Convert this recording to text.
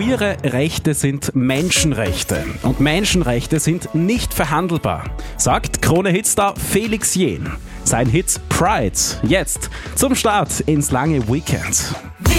Tiererechte sind Menschenrechte und Menschenrechte sind nicht verhandelbar, sagt Krone-Hitstar Felix Jähn. Sein Hit Pride jetzt zum Start ins lange Weekend.